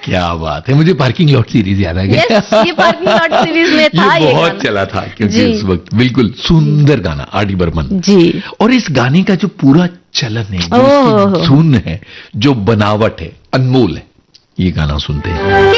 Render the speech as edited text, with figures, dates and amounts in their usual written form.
क्या बात है, मुझे पार्किंग लॉट सीरीज याद आ गया। ये पार्किंग लॉट सीरीज में था ये बहुत गाना। चला था क्योंकि उस वक्त बिल्कुल सुंदर गाना आर.डी. बर्मन जी। और इस गाने का जो पूरा चलन है, जो उसकी धुन है, जो बनावट है, अनमोल है। ये गाना सुनते हैं।